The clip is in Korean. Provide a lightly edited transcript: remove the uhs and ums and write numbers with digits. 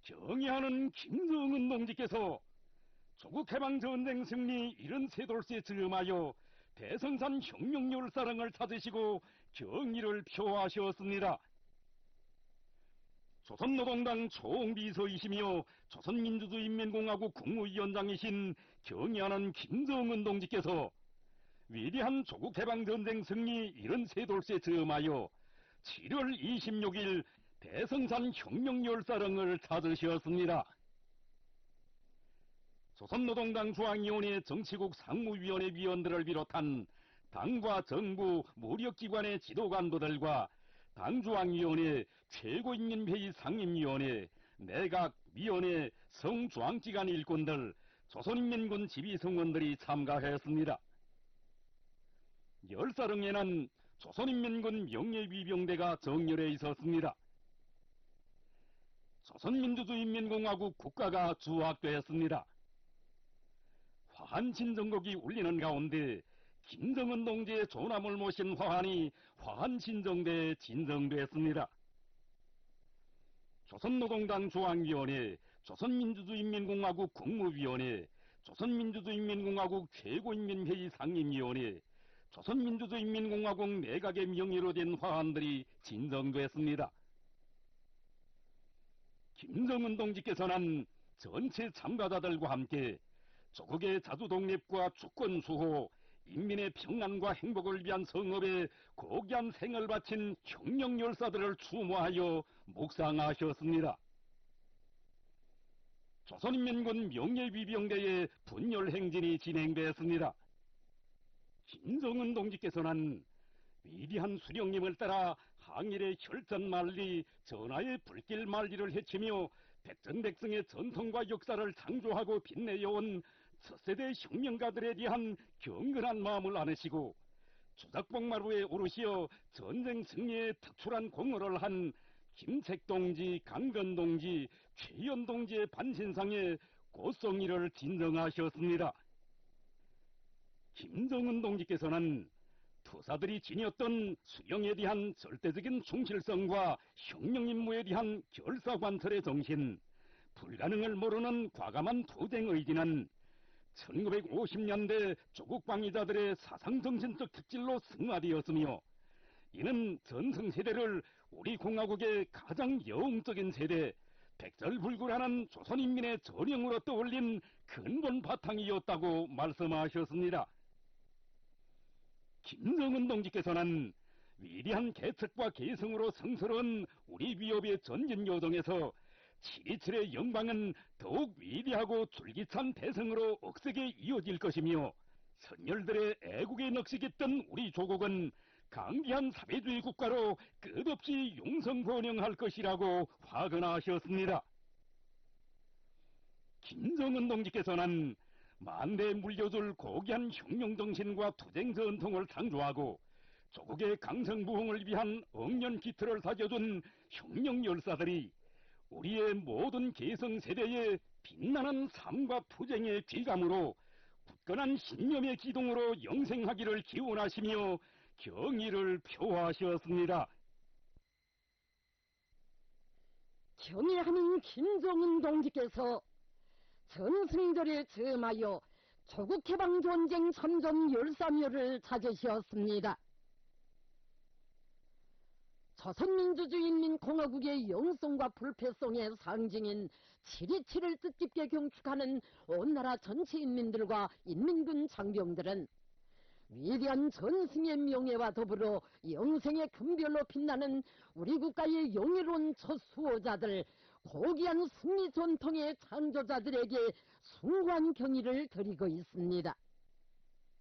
경의하는 김정은 동지께서 조국해방전쟁 승리 73돌세 즈음하여 대성산 혁명열사랑을 찾으시고 경의를 표하셨습니다. 조선노동당 총비서이시며 조선민주주의인민공화국 국무위원장이신 경의하는 김정은 동지께서 위대한 조국해방전쟁 승리 73돌세 즈음하여 7월 26일 대성산 혁명열사랑을 찾으셨습니다. 조선노동당 중앙위원회 정치국 상무위원회 위원들을 비롯한 당과 정부 무력기관의 지도관부들과 당중앙위원회, 최고인민회의 상임위원회, 내각위원회, 성중앙기관 일꾼들, 조선인민군 지휘성원들이 참가했습니다. 열사령에는 조선인민군 명예위병대가 정렬해 있었습니다. 조선민주주의인민공화국 국가가 주악되었습니다. 화한진정곡이 울리는 가운데 김정은 동지의 조남을 모신 화환이 화한진정대에 진정됐습니다. 조선노동당 중앙위원회, 조선민주주의인민공화국 국무위원회, 조선민주주의인민공화국 최고인민회의 상임위원회, 조선민주주의인민공화국 내각의 명의로 된 화환들이 진정됐습니다. 김정은 동지께서는 전체 참가자들과 함께 조국의 자주독립과 주권수호, 인민의 평안과 행복을 위한 성업에 고귀한 생을 바친 혁명열사들을 추모하여 묵상하셨습니다. 조선인민군 명예위병대의 분열행진이 진행되었습니다. 김정은 동지께서는 위대한 수령님을 따라 항일의 혈전만리, 전하의 불길만리를 헤치며 백전백승의 전통과 역사를 창조하고 빛내어온 첫세대 혁명가들에 대한 경건한 마음을 안으시고 주작복마루에 오르시어 전쟁 승리에 특출한 공헌을 한 김책동지, 강건동지, 최연동지의 반신상에 고성의를 진정하셨습니다. 김정은 동지께서는 투사들이 지녔던 수령에 대한 절대적인 충실성과 혁명임무에 대한 결사관철의 정신, 불가능을 모르는 과감한 투쟁 의지는 1950년대 조국방위자들의 사상정신적 특질로 승화되었으며 이는 전승세대를 우리 공화국의 가장 영웅적인 세대, 백설불굴하는 조선인민의 전형으로 떠올린 근본 바탕이었다고 말씀하셨습니다. 김정은 동지께서는 위대한 개척과 개성으로 성스러운 우리 위협의 전진 요정에서 7.27의 영광은 더욱 위대하고 줄기찬 대성으로 억세게 이어질 것이며 선열들의 애국에 넋이겠던 우리 조국은 강대한 사회주의 국가로 끝없이 용성번영할 것이라고 화근하셨습니다. 김정은 동지께서는 만대에 물려줄 고귀한 혁명정신과 투쟁전통을 창조하고 조국의 강성부흥을 위한 억년 기틀을 다져준 혁명열사들이 우리의 모든 계성세대의 빛나는 삶과 투쟁의 귀감으로 굳건한 신념의 기동으로 영생하기를 기원하시며 경의를 표하셨습니다. 경의하는 김정은 동지께서 전승절에 즈음하여 조국해방전쟁 선전 열사묘를 찾으셨습니다. 조선민주주의인민공화국의 영성과 불패성의 상징인 7.27을 뜻깊게 경축하는 온 나라 전체 인민들과 인민군 장병들은 위대한 전승의 명예와 더불어 영생의 금별로 빛나는 우리 국가의 영예로운 첫 수호자들, 고귀한 승리 전통의 창조자들에게 숭고한 경의를 드리고 있습니다.